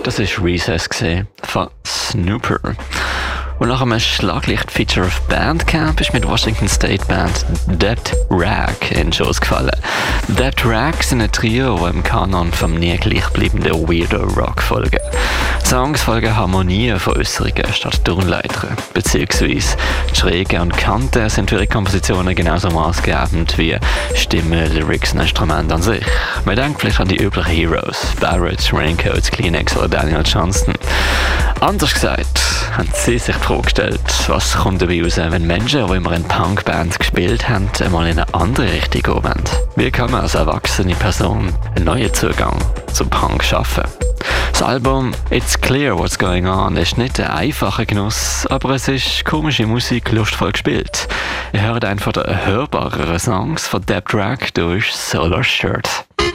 Das war Recess von Snooper. Und nach einem Schlaglicht-Feature auf Bandcamp ist mit Washington State Band Dead Rag in die Shows gefallen. Dead Rag sind ein Trio, das im Kanon vom nie gleichbleibenden Weirdo Rock folgen. Songs folgen Harmonien von Äußerungen statt Tonleitern, beziehungsweise die Schrägen und Kanten sind für ihre Kompositionen genauso maßgebend wie Stimme, Lyrics und Instrumente an sich. Man denkt vielleicht an die üblichen Heroes, Barrett, Raincoats, Kleenex oder Daniel Johnston. Anders gesagt, haben sie sich die Frage gestellt, was kommt dabei raus, wenn Menschen, die immer in Punkbands gespielt haben, einmal in eine andere Richtung gehen wollen. Wie kann man als erwachsene Person einen neuen Zugang zum Punk schaffen? Das Album It's Clear What's Going On ist nicht ein einfacher Genuss, aber es ist komische Musik lustvoll gespielt. Ihr hört einen von den hörbareren Songs von Dead Rag durch Solar Shirt.